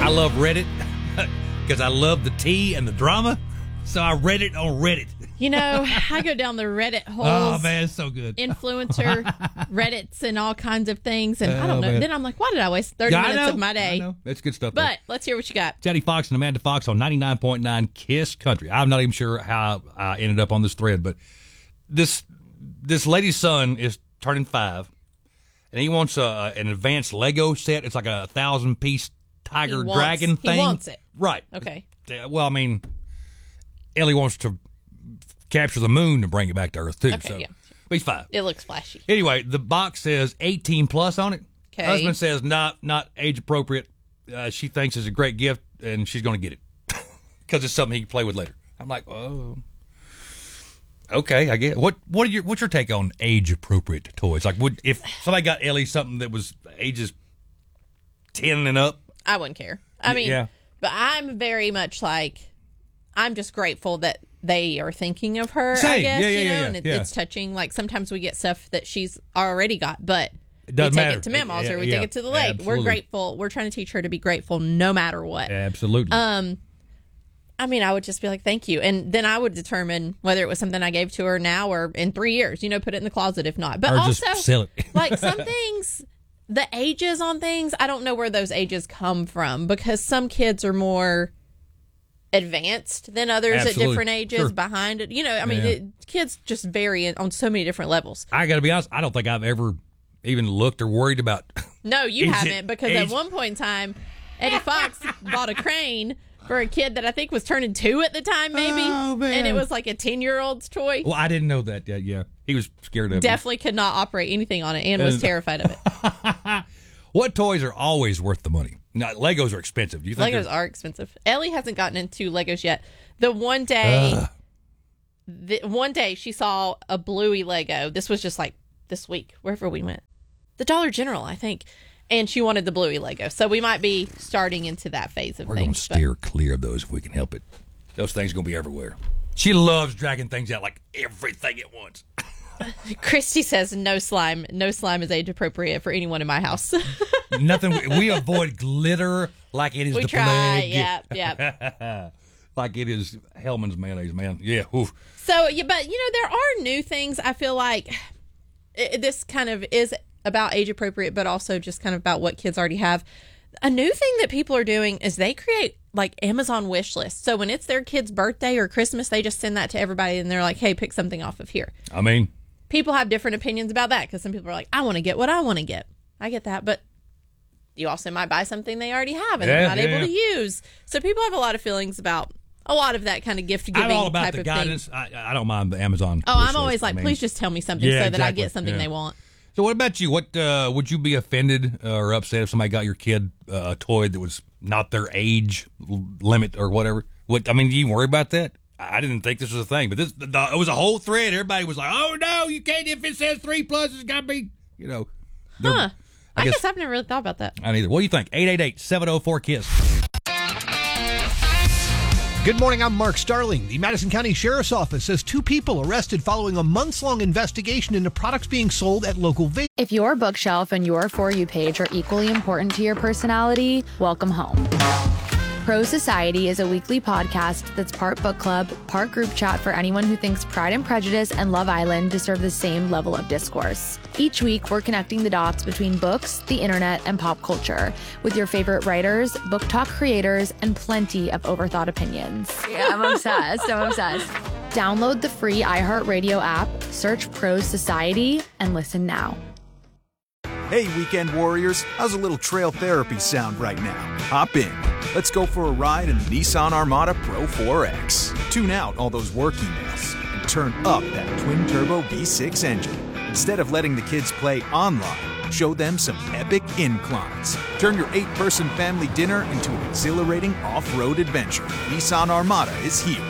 love Reddit because I love the tea and the drama. So I read it on Reddit. You know, I go down the Reddit holes. Oh, man, it's so good. Influencer Reddits and all kinds of things. And I don't know. Man. Then I'm like, why did I waste 30 minutes of my day? I know. That's good stuff. But let's hear what you got. Teddy Fox and Amanda Fox on 99.9 KISS Country. I'm not even sure how I ended up on this thread, but this lady's son is turning 5, and he wants an advanced Lego set. It's like a 1,000-piece tiger dragon thing. He wants it. Right. Okay. Well, I mean, Ellie wants to capture the moon and bring it back to Earth, too. Okay, so. yeah. But he's 5. It looks flashy. Anyway, the box says 18 plus on it. Okay. Husband says not age appropriate. She thinks it's a great gift, and she's going to get it because it's something he can play with later. I'm like, oh, okay, I get it. What's your take on age appropriate toys? Like, if somebody got Ellie something that was ages 10 and up, I wouldn't care. I mean, yeah. But I'm very much like, I'm just grateful that they are thinking of her. Same. I guess, Yeah. and it's touching. Like sometimes we get stuff that she's already got, but we doesn't take matter. it to Mama's or we Yeah, take it to the lake. absolutely. We're grateful. We're trying to teach her to be grateful no matter what. Absolutely. I mean, I would just be like, thank you. And then I would determine whether it was something I gave to her now or in 3 years, put it in the closet if not. But or also, just sell it. like some things, the ages on things, I don't know where those ages come from because some kids are more advanced than others Absolutely. at different ages Sure. behind it. I mean, kids just vary on so many different levels. I got to be honest, I don't think I've ever even looked or worried about. No, you Is haven't it because at age- one point in time, Eddie Fox bought a crane for a kid that I think was turning 2 at the time, maybe. Oh, man. And it was like a 10-year-old's toy. Well, I didn't know that yet. Yeah, he was scared of it. Definitely could not operate anything on it and was terrified of it. What toys are always worth the money? Now, Legos are expensive. Do you think Legos are expensive. Ellie hasn't gotten into Legos yet. The one day she saw a Bluey Lego. This was just like this week, wherever we went. The Dollar General, I think. And she wanted the Bluey Lego. So we might be starting into that phase of We're going to things. steer clear of those if we can help it. Those things are going to be everywhere. She loves dragging things out like everything at once. Christy says no slime. No slime is age appropriate for anyone in my house. Nothing. We avoid glitter like it is We the try. plague. Yeah. Like it is Hellman's mayonnaise, man. Yeah. Oof. So, yeah, but, there are new things. I feel like this kind of is about age appropriate, but also just kind of about what kids already have. A new thing that people are doing is they create like Amazon wish lists. So when it's their kid's birthday or Christmas, they just send that to everybody and they're like, hey, pick something off of here. I mean, People have different opinions about that because some people are like, I want to get what I want to get. I get that, but you also might buy something they already have and they're not able to use. So people have a lot of feelings about a lot of that kind of gift giving I'm all about type the of guidance. thing. I don't mind the Amazon. Oh, wish I'm always list. like, I mean, please just tell me something Yeah, so that I exactly. get something Yeah. they want. So what about you? What would you be offended or upset if somebody got your kid a toy that was not their age limit or whatever? Do you worry about that? I didn't think this was a thing, but it was a whole thread. Everybody was like, "Oh no, you can't! If it says 3+, it's got to be." Huh. I guess I've never really thought about that. I neither. What do you think? 888-704-KISS. Good morning, I'm Mark Starling. The Madison County Sheriff's Office says 2 people arrested following a months-long investigation into products being sold at local vape. If your bookshelf and your For You page are equally important to your personality, welcome home. Pro Society is a weekly podcast that's part book club, part group chat for anyone who thinks Pride and Prejudice and Love Island deserve the same level of discourse. Each week, we're connecting the dots between books, the internet, and pop culture with your favorite writers, book talk creators, and plenty of overthought opinions. Yeah, I'm obsessed. Download the free iHeartRadio app, search Pro Society, and listen now. Hey, weekend warriors, how's a little trail therapy sound right now? Hop in. Let's go for a ride in the Nissan Armada Pro 4X. Tune out all those work emails and turn up that twin-turbo V6 engine. Instead of letting the kids play online, show them some epic inclines. Turn your 8-person family dinner into an exhilarating off-road adventure. Nissan Armada is here.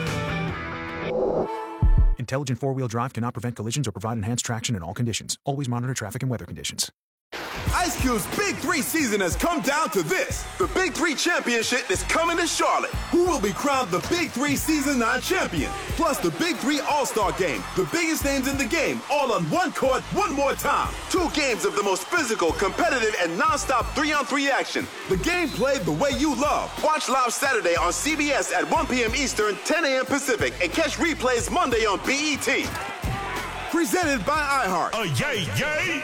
Intelligent four-wheel drive cannot prevent collisions or provide enhanced traction in all conditions. Always monitor traffic and weather conditions. Ice Cube's Big 3 season has come down to this. The Big 3 Championship is coming to Charlotte. Who will be crowned the Big 3 Season 9 champion? Plus the Big 3 All-Star Game. The biggest names in the game, all on one court, one more time. 2 games of the most physical, competitive, and non-stop 3-on-3 action. The game played the way you love. Watch live Saturday on CBS at 1 p.m. Eastern, 10 a.m. Pacific, and catch replays Monday on BET. Presented by iHeart. Yay, yay!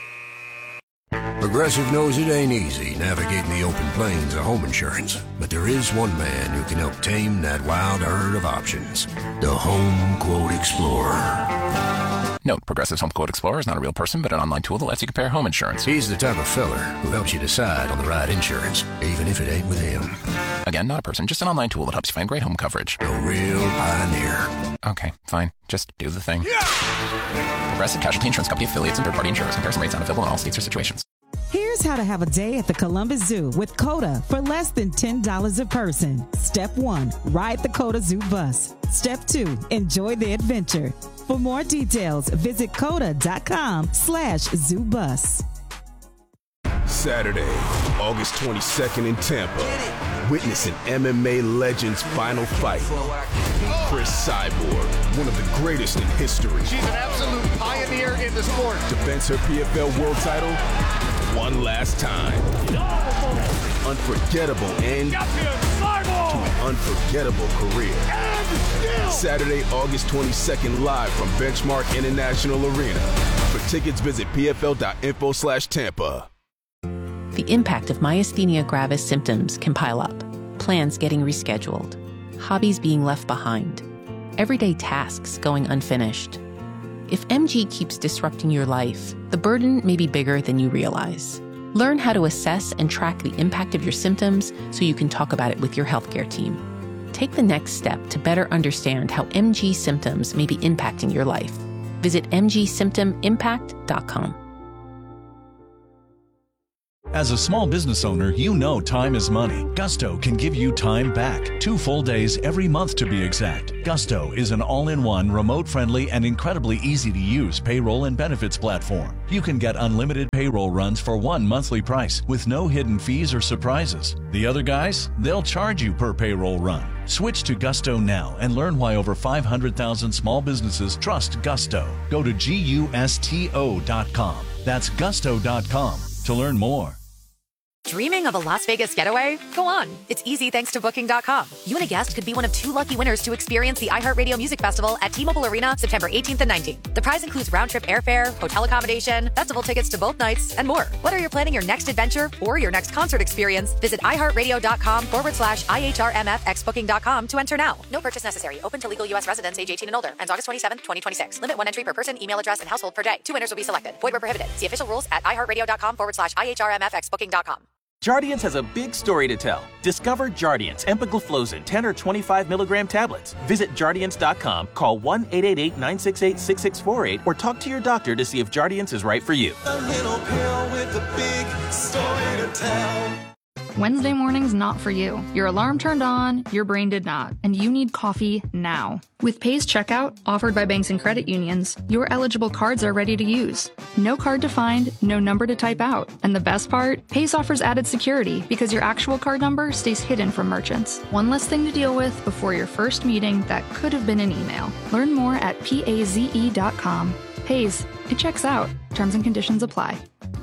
Progressive knows it ain't easy navigating the open plains of home insurance, but there is one man who can help tame that wild herd of options. The Home Quote Explorer. Note, Progressive's Home Quote Explorer is not a real person, but an online tool that lets you compare home insurance. He's the type of feller who helps you decide on the right insurance, even if it ain't with him. Again, not a person, just an online tool that helps you find great home coverage. A real pioneer. Okay, fine. Just do the thing. Progressive Casualty Insurance Company affiliates and third-party insurers. Comparison rates not available in all states or situations. Here's how to have a day at the Columbus Zoo with COTA for less than $10 a person. Step 1, ride the COTA Zoo bus. Step 2, enjoy the adventure. For more details, visit COTA.com/zoobus. Saturday, August 22nd in Tampa. Witness an MMA legend's final fight. Chris Cyborg, one of the greatest in history. She's an absolute pioneer in the sport. Defends her PFL world title one last time. Unforgettable end to an unforgettable career. Saturday, August 22nd, live from Benchmark International Arena. For tickets, visit pfl.info/Tampa. The impact of myasthenia gravis symptoms can pile up. Plans getting rescheduled. Hobbies being left behind. Everyday tasks going unfinished. If MG keeps disrupting your life, the burden may be bigger than you realize. Learn how to assess and track the impact of your symptoms so you can talk about it with your healthcare team. Take the next step to better understand how MG symptoms may be impacting your life. Visit mgsymptomimpact.com. As a small business owner, you know time is money. Gusto can give you time back. 2 full days every month to be exact. Gusto is an all-in-one, remote-friendly, and incredibly easy-to-use payroll and benefits platform. You can get unlimited payroll runs for one monthly price with no hidden fees or surprises. The other guys, they'll charge you per payroll run. Switch to Gusto now and learn why over 500,000 small businesses trust Gusto. Go to gusto.com. That's gusto.com to learn more. Dreaming of a Las Vegas getaway? Go on. It's easy thanks to Booking.com. You and a guest could be one of 2 lucky winners to experience the iHeartRadio Music Festival at T-Mobile Arena September 18th and 19th. The prize includes round-trip airfare, hotel accommodation, festival tickets to both nights, and more. Whether you're planning your next adventure or your next concert experience, visit iHeartRadio.com/IHRMFXBooking.com to enter now. No purchase necessary. Open to legal U.S. residents age 18 and older. Ends August 27th, 2026. Limit 1 entry per person, email address, and household per day. 2 winners will be selected. Void where prohibited. See official rules at iHeartRadio.com/IHRMFXBooking.com. Jardiance has a big story to tell. Discover Jardiance empagliflozin 10 or 25 milligram tablets. Visit Jardiance.com, call 1-888-968-6648, or talk to your doctor to see if Jardiance is right for you. A little pill with a big story to tell. Wednesday morning's not for you. Your alarm turned on, your brain did not, and you need coffee now. With Pays Checkout, offered by banks and credit unions, your eligible cards are ready to use. No card to find, no number to type out. And the best part? Pays offers added security because your actual card number stays hidden from merchants. One less thing to deal with before your first meeting that could have been an email. Learn more at PAZE.com. Pays. It checks out. Terms and conditions apply.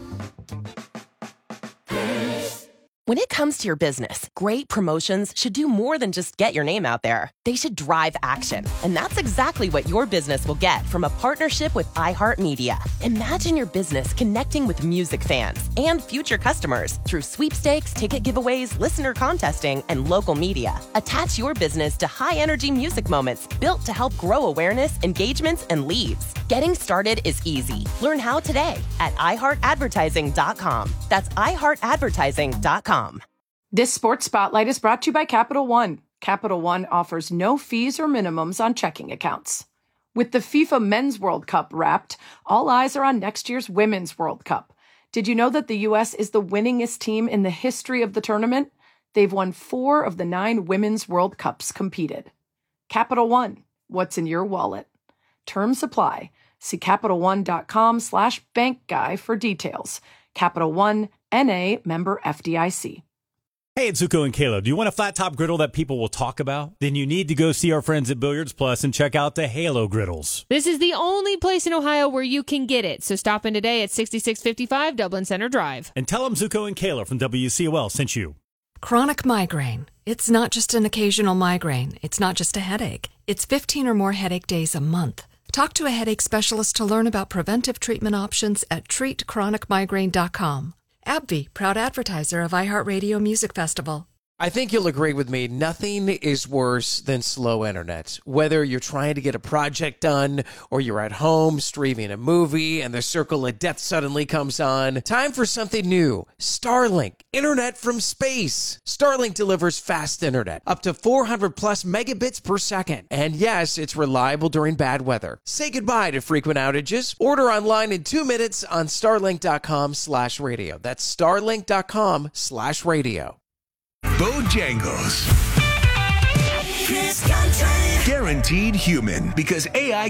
When it comes to your business, great promotions should do more than just get your name out there. They should drive action. And that's exactly what your business will get from a partnership with iHeartMedia. Imagine your business connecting with music fans and future customers through sweepstakes, ticket giveaways, listener contesting, and local media. Attach your business to high-energy music moments built to help grow awareness, engagements, and leads. Getting started is easy. Learn how today at iHeartAdvertising.com. That's iHeartAdvertising.com. This Sports Spotlight is brought to you by Capital One. Capital One offers no fees or minimums on checking accounts. With the FIFA Men's World Cup wrapped, all eyes are on next year's Women's World Cup. Did you know that the U.S. is the winningest team in the history of the tournament? They've won 4 of the 9 Women's World Cups competed. Capital One, what's in your wallet? Terms apply. See CapitalOne.com/bankguy for details. Capital One, N.A., member FDIC. Hey, it's Zuko and Kayla. Do you want a flat top griddle that people will talk about? Then you need to go see our friends at Billiards Plus and check out the Halo griddles. This is the only place in Ohio where you can get it. So stop in today at 6655 Dublin Center Drive. And tell them Zuko and Kayla from WCOL sent you. Chronic migraine. It's not just an occasional migraine. It's not just a headache. It's 15 or more headache days a month. Talk to a headache specialist to learn about preventive treatment options at treatchronicmigraine.com. AbbVie, proud advertiser of iHeartRadio Music Festival. I think you'll agree with me, nothing is worse than slow internet. Whether you're trying to get a project done or you're at home streaming a movie and the circle of death suddenly comes on, time for something new. Starlink, internet from space. Starlink delivers fast internet, up to 400 plus megabits per second. And yes, it's reliable during bad weather. Say goodbye to frequent outages. Order online in 2 minutes on starlink.com/radio. That's starlink.com/radio. Bojangles. Guaranteed human, because AI